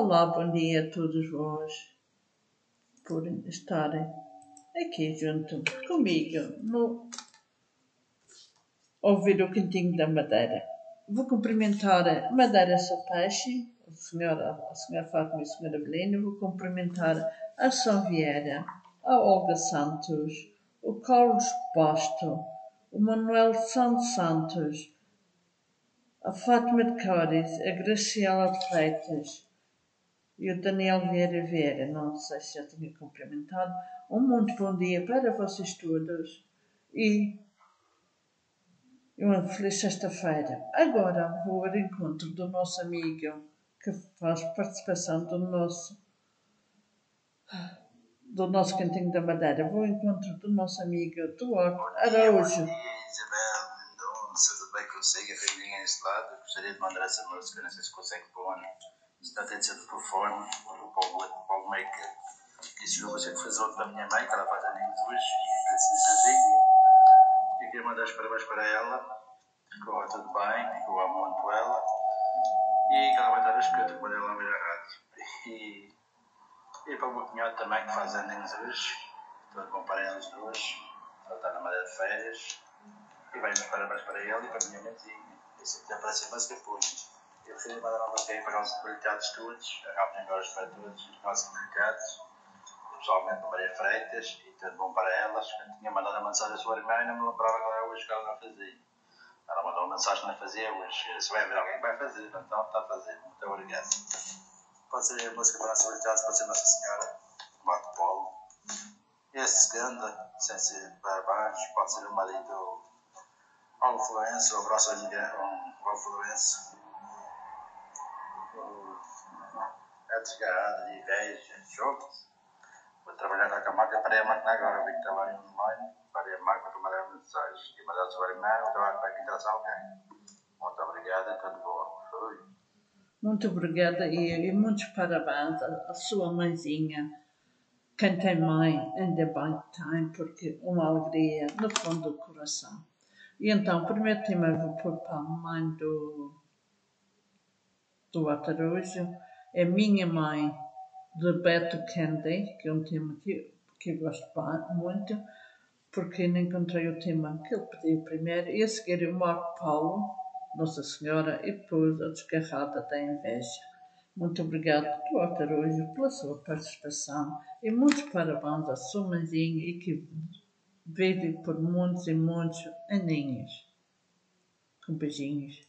Olá, bom dia a todos vós por estarem aqui junto comigo no ouvir o Cantinho da Madeira. Vou cumprimentar a Madeira Sapache, a senhora Fátima e a senhora Belina. Vou cumprimentar a São Vieira, a Olga Santos, o Carlos Basto, o Manuel Santos, a Fátima de Cores, a Graciela de Freitas e o Daniel Vieira, não sei se já tinha cumprimentado. Um muito bom dia para vocês todos e uma feliz sexta-feira. Agora vou ao encontro do nosso amigo que faz participação do nosso Cantinho da Madeira. Vou ao encontro do nosso amigo Duarte Araújo. Bom dia, Isabel Mendonça, tudo bem consigo? A família neste lado. Eu gostaria de mandar essa música, não sei se consegue pôr. Está a ter de ser por fone, o Paulo Maker. Disse uma música que fez ontem para a minha mãe, que ela faz aninhos hoje, e precisa. E queria mandar os parabéns para ela, que corra tudo bem, que eu amo muito ela, e que ela vai estar a escuta quando ela ouvir a rádio. E para o meu cunhado também, que faz aninhos hoje, estou a comparar eles duas, ela está na Madeira de férias, e vai-nos parabéns para ele e para a minha mãezinha. Isso aqui aparece a música depois. Eu gostaria de mandar uma música para os comunicados todos, a rádio melhores para todos, os nossos comunicados, pessoalmente para Maria Freitas, e tudo bom para elas. Eu tinha mandado a mensagem à sua irmã e não me lembrava qual era hoje que ela não fazia. Ela mandou uma mensagem que não fazia hoje. Se vai haver alguém que vai fazer, então está a fazer. Muito obrigado. Pode ser a música para a nossa comunidade, pode ser Nossa Senhora, Marco Polo. Esse segunda, sem ser para baixo, pode ser o marido Paulo Florencio, o abraço a Paulo Florencio. É desgarrado de igreja, jogos. Vou trabalhar com a marca, parei a máquina agora, vi que estava aí online, parei a máquina para mandar mensagens. E mandar a sua irmã, o trabalho para que interessa alguém. Muito obrigada, tudo bom. Fui. Muito obrigada e muitos parabéns à sua mãezinha. Quem tem mãe ainda bem que tem, porque uma alegria no fundo do coração. E então, o primeiro tema eu vou pôr para a mãe do Atarujo. É Minha Mãe, de Beto Candy, que é um tema que eu gosto muito, porque não encontrei o tema que ele pediu primeiro. E a seguir o Marco Paulo, Nossa Senhora, e depois a Desgarrada da Inveja. Muito obrigado, Duarte Araújo, pela sua participação e muitos parabéns à sua mãezinha e que vive por muitos e muitos aninhos. Com beijinhos.